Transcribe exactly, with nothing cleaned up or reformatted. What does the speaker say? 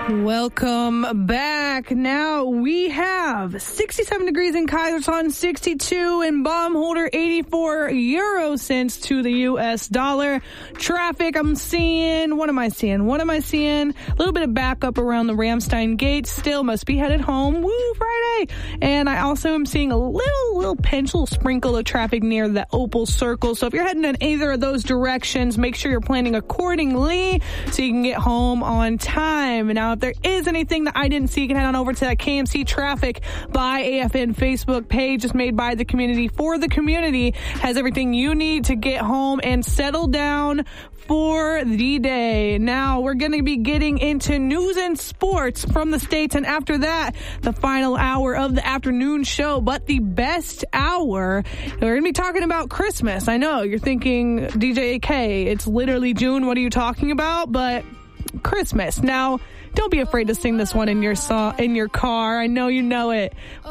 Welcome back. Now we have sixty-seven degrees in Kaiserslautern, sixty-two in Baumholder, eighty-four euro cents to the U S dollar. Traffic, I'm seeing, what am I seeing? What am I seeing? A little bit of backup around the Ramstein gate. Still must be headed home. Woo, Friday. And I also am seeing a little, little pencil sprinkle of traffic near the Opal Circle. So if you're heading in either of those directions, make sure you're planning accordingly so you can get home on time. Now, if there is anything that I didn't see, you can head on over to that K M C Traffic by A F N Facebook page. It's made by the community for the community. Has everything you need to get home and settle down for the day. Now, we're going to be getting into news and sports from the States. And after that, the final hour of the afternoon show. But the best hour, we're going to be talking about Christmas. I know you're thinking, D J A K, it's literally June. What are you talking about? But Christmas. Now, don't be afraid to sing this one in your song, in your car. I know you know it.